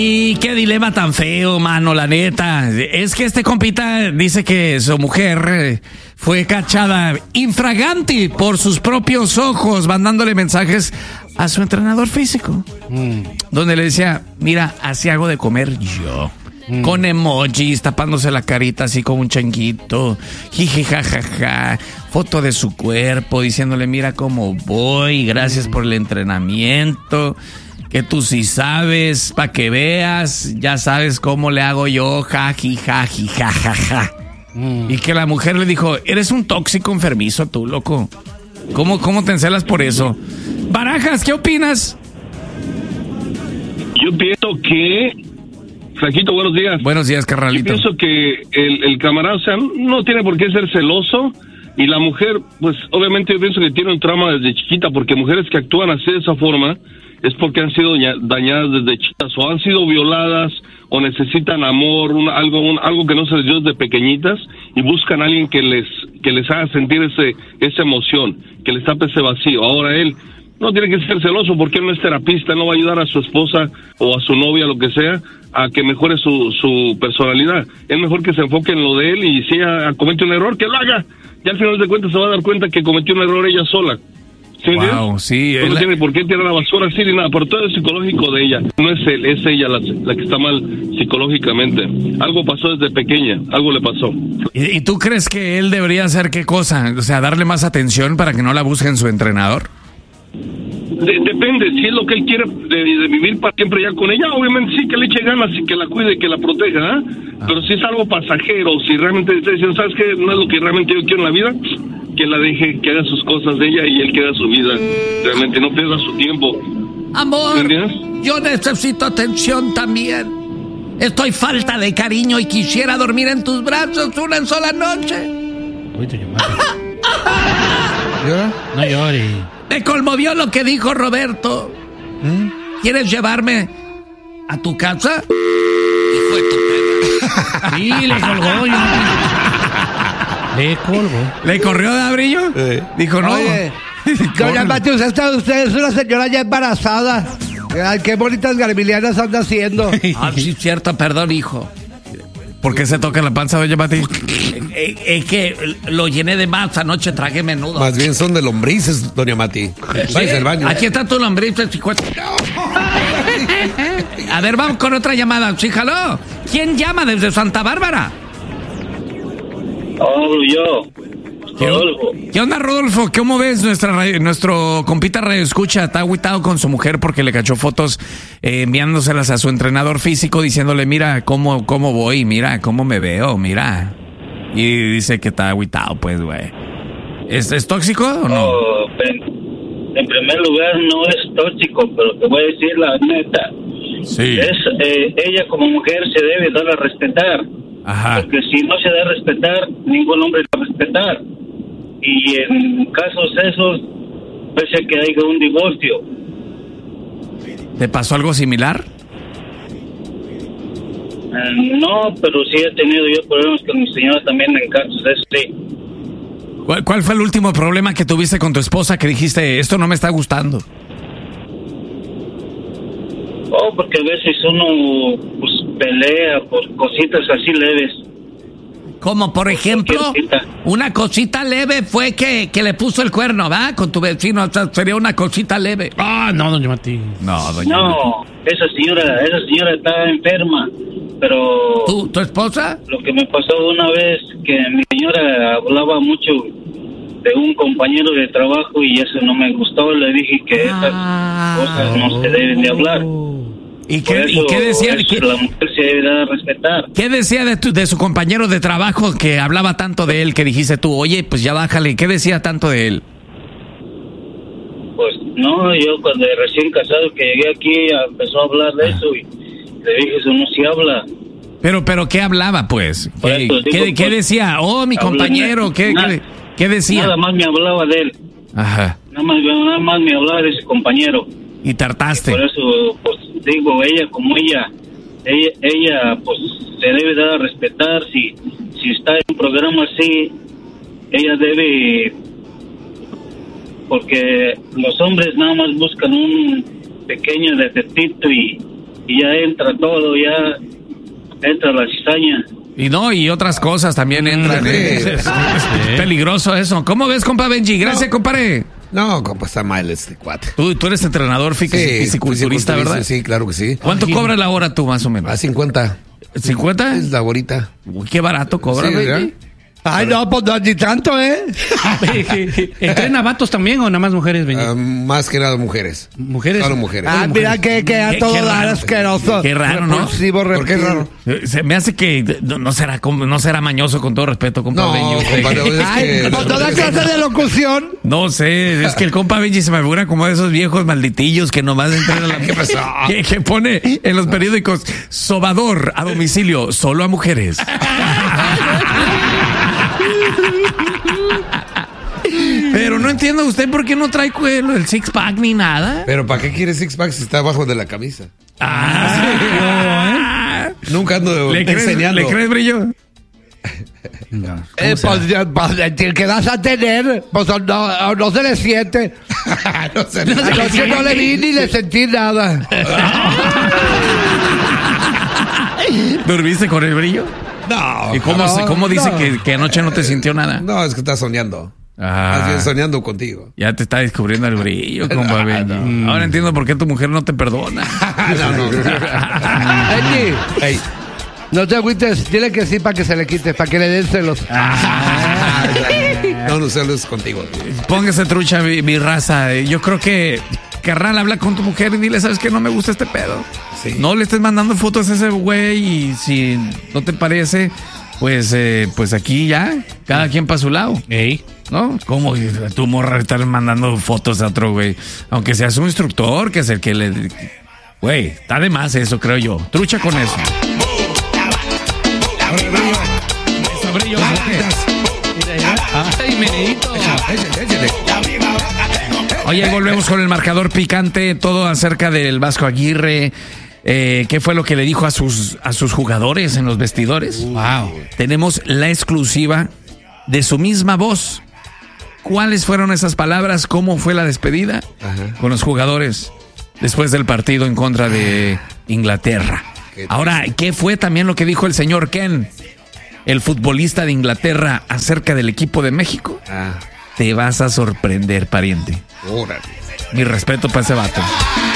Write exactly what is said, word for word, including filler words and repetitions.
Y qué dilema tan feo, mano, la neta. Es que este compita dice que su mujer eh, fue cachada infraganti por sus propios ojos, mandándole mensajes a su entrenador físico. Mm. Donde le decía, mira, así hago de comer yo. Mm. Con emojis, tapándose la carita así como un changuito. Jiji, jajaja. Foto de su cuerpo, diciéndole, mira cómo voy, gracias mm. por el entrenamiento. Que tú sí sabes, pa' que veas, ya sabes cómo le hago yo, jaji, jaji, jajaja. Mm. Y que la mujer le dijo, eres un tóxico enfermizo tú, loco. ¿Cómo, cómo te encelas por eso? Barajas, ¿qué opinas? Yo pienso que... Flaquito, buenos días. Buenos días, carnalito. Yo pienso que el, el camarada, o sea, no tiene por qué ser celoso. Y la mujer, pues, obviamente yo pienso que tiene un trauma desde chiquita, porque mujeres que actúan así de esa forma... es porque han sido dañadas desde chiquitas o han sido violadas o necesitan amor, un, algo un, algo que no se les dio desde pequeñitas y buscan a alguien que les que les haga sentir ese esa emoción, que les tape ese vacío. Ahora él no tiene que ser celoso porque él no es terapista, no va a ayudar a su esposa o a su novia, lo que sea, a que mejore su, su personalidad. Es mejor que se enfoque en lo de él y si ella comete un error, que lo haga. Y al final de cuentas se va a dar cuenta que cometió un error ella sola. ¿Sí, wow, sí, no la... tiene por qué tirar la basura así ni nada, pero todo es psicológico de ella, no es él, es ella la, la que está mal psicológicamente. Algo pasó desde pequeña, algo le pasó. ¿Y, ¿Y tú crees que él debería hacer qué cosa? O sea, darle más atención para que no la busquen su entrenador. De, depende, si es lo que él quiere de, de vivir para siempre ya con ella, obviamente sí que le eche ganas y que la cuide, que la proteja, ¿eh? ah. Pero si es algo pasajero, si realmente está diciendo, ¿sabes qué? No es lo que realmente yo quiero en la vida, que la deje, que haga sus cosas de ella y él que haga su vida. Realmente no pierda su tiempo. Amor, yo necesito atención también. Estoy falta de cariño y quisiera dormir en tus brazos una sola noche. ¿Llora? No llores. Me conmovió lo que dijo Roberto. ¿Mm? ¿Quieres llevarme a tu casa? Hijo de tu perra. Sí, le colgó. Yo... Le colgó. ¿Le corrió de abrillo? Sí. Dijo, no. Oye, doña Mati, usted, está, usted es una señora ya embarazada. Ay, qué bonitas garbilianas anda haciendo. Ah, sí, cierto, perdón, hijo. ¿Por qué se toca la panza, doña Mati? Es, es que lo llené de más, anoche tragué menudo. Más bien son de lombrices, doña Mati. ¿Sí? Váyase al baño. Aquí está tu lombriz, cincuenta. A ver, vamos con otra llamada. Sí, jaló. ¿Quién llama desde Santa Bárbara? Oh, yo. ¿Qué, Rodolfo. ¿Qué onda, Rodolfo? ¿Cómo ves nuestra radio, nuestro compita Radio Escucha? Está agüitado con su mujer porque le cachó fotos eh, enviándoselas a su entrenador físico diciéndole, mira cómo, cómo voy, mira cómo me veo, mira. Y dice que está agüitado, pues, güey. ¿Es, ¿Es tóxico o no? Oh, en, en primer lugar, no es tóxico, pero te voy a decir la neta. Sí. Es, eh, ella como mujer se debe dar a respetar. Ajá. Porque si no se da a respetar, ningún hombre la va a respetar. Y en casos esos, pese a que haya un divorcio. ¿Te pasó algo similar? Eh, no, pero sí he tenido yo problemas con mi señora también en casos esos, sí. ¿Cuál, ¿Cuál fue el último problema que tuviste con tu esposa que dijiste, esto no me está gustando? Oh, porque a veces uno pues, pelea por cositas así leves. Como por ejemplo, una cosita leve fue que, que le puso el cuerno, ¿va? Con tu vecino, o sea, sería una cosita leve. Ah, no, doña Mati. No, doña No, Mati. esa señora, esa señora está enferma, pero... ¿Tú, tu esposa? Lo que me pasó una vez, que mi señora hablaba mucho de un compañero de trabajo y eso no me gustó, le dije que esas ah, cosas no se deben de hablar. ¿Y qué, ¿Y qué decía? ¿Qué, la mujer se debe de respetar. ¿Qué decía de, tu, de su compañero de trabajo que hablaba tanto de él que dijiste tú, oye, pues ya bájale? ¿Qué decía tanto de él? Pues no, yo cuando recién casado que llegué aquí empezó a hablar de eso y le dije, eso no se habla. Pero, pero ¿qué hablaba pues? ¿Qué, digo, ¿qué, pues, ¿qué decía? Oh, mi compañero, ¿qué, nada, ¿qué, ¿qué decía? Nada más me hablaba de él. Ajá. Nada más, nada más me hablaba de ese compañero. Y tartaste. Y por eso, pues, digo, ella como ella, ella, ella pues, se debe dar a respetar. Si, si está en un programa así, ella debe, porque los hombres nada más buscan un pequeño defectito y, y ya entra todo, ya entra la cizaña. Y no, y otras cosas también entran. ¿eh? Es, es- es peligroso eso. ¿Cómo ves, compa Benji? Gracias, compadre. No, compa, está mal este cuate. Tú, tú eres entrenador fí- fisiculturista, ¿verdad? Sí, claro que sí. ¿Cuánto cobra la hora tú, más o menos? A cincuenta. ¿cincuenta? Es la horita. Uy, qué barato cobra, Sí, Benji. ¿verdad? Ay, no, pues no, ni tanto, ¿eh? ¿Entrena vatos también o nada más mujeres, Benji? Ah, más que nada mujeres. ¿Mujeres? Solo mujeres. Ah, mira que, que a Qué- todo qué dar raro. asqueroso. Qué raro, ¿no? Repulsivo, ¿Por qué repulsivo. raro? Eh, Se me hace que no, no será como- no será mañoso, con todo respeto, compa No, Benji. usted. compadre, es Ay, que... con toda clase de locución. No sé, es que el compa Benji se me figura como de esos viejos malditillos que nomás entran a la... ¿Qué pasó? Que, que pone en los periódicos, sobador a domicilio, solo a mujeres. Pero no entiendo usted por qué no trae cuelo, el six pack ni nada. Pero ¿para qué quiere six pack si está abajo de la camisa? Ah, Nunca ando ¿Le crees, enseñando. ¿Le crees, Brillo? Eh, pues, ya, pues, el que vas a tener, pues no, no se le siente. no sé. Anoche no le vi ni le sentí nada. ¿Dormiste con el Brillo? No. ¿Y cómo, no, se- cómo dice no. que, que anoche no te sintió nada? No, es que está soñando. Ah. Más bien soñando contigo. Ya te está descubriendo el Brillo, compa Benji. Ahora entiendo por qué tu mujer no te perdona. no, no. Benji, Ey. no te agüites, dile que sí para que se le quite, para que le den celos. No, no celos contigo. Póngase trucha, mi, mi raza. Yo creo que, carnal, habla con tu mujer y dile, ¿sabes qué? No me gusta este pedo. Sí. No le estés mandando fotos a ese güey y si no te parece, pues, eh, pues aquí ya, cada quien para su lado. Ey. ¿No? ¿Cómo tu morra estar mandando fotos a otro güey? Aunque seas un instructor, que es el que le... Güey, está de más eso, creo yo. Trucha con eso. Eso, Brillo. Ay, menedito. Oye, ahí volvemos con el marcador picante, todo acerca del Vasco Aguirre. Eh, ¿Qué fue lo que le dijo a sus, a sus jugadores en los vestidores? Wow. Tenemos la exclusiva de su misma voz. ¿Cuáles fueron esas palabras? ¿Cómo fue la despedida Ajá. con los jugadores después del partido en contra de Inglaterra? Qué Ahora, ¿qué fue también lo que dijo el señor Ken, el futbolista de Inglaterra, acerca del equipo de México? Ah, Te vas a sorprender, pariente. órale. Mi respeto para ese vato.